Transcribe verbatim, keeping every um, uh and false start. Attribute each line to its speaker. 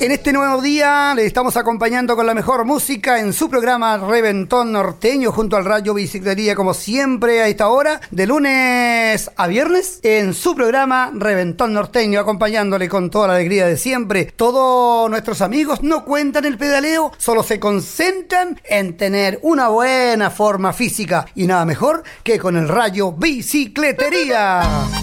Speaker 1: En este nuevo día le estamos acompañando con la mejor música en su programa Reventón Norteño junto al Radio Bicicletería, como siempre a esta hora, de lunes a viernes, en su programa Reventón Norteño, acompañándole con toda la alegría de siempre. Todos nuestros amigos no cuentan el pedaleo, solo se concentran en tener una buena forma física y nada mejor que con el Radio Bicicletería.